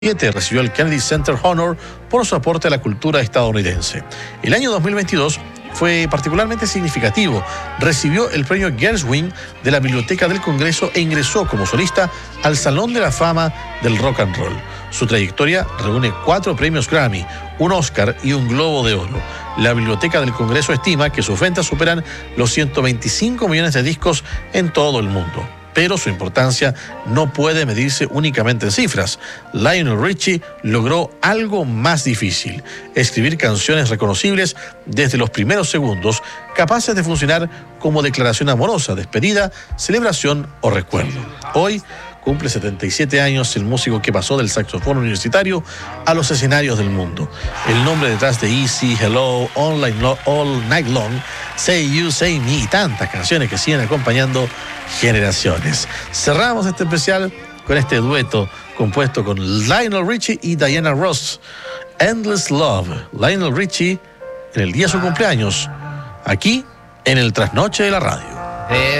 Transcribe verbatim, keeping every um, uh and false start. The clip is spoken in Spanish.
Recibió el Kennedy Center Honor por su aporte a la cultura estadounidense. El año dos mil veintidós fue particularmente significativo. Recibió el premio Gershwin de la Biblioteca del Congreso e ingresó como solista al Salón de la Fama del Rock and Roll. Su trayectoria reúne cuatro premios Grammy, un Oscar y un Globo de Oro. La Biblioteca del Congreso estima que sus ventas superan los ciento veinticinco millones de discos en todo el mundo. Pero su importancia no puede medirse únicamente en cifras. Lionel Richie logró algo más difícil: escribir canciones reconocibles desde los primeros segundos, capaces de funcionar como declaración amorosa, despedida, celebración o recuerdo. Hoy cumple setenta y siete años el músico que pasó del saxofón universitario a los escenarios del mundo. El nombre detrás de Easy, Hello, All Night, All Night Long, Say You, Say Me y tantas canciones que siguen acompañando generaciones. Cerramos este especial con este dueto compuesto con Lionel Richie y Diana Ross, Endless Love. Lionel Richie en el día de su cumpleaños, aquí en el Trasnoche de la Radio.